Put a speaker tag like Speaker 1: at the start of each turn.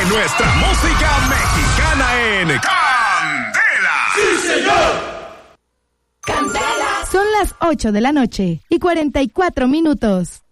Speaker 1: nuestra música mexicana en Candela.
Speaker 2: ¡Sí, señor!
Speaker 3: Candela. Son las 8 de la noche y 44 minutos.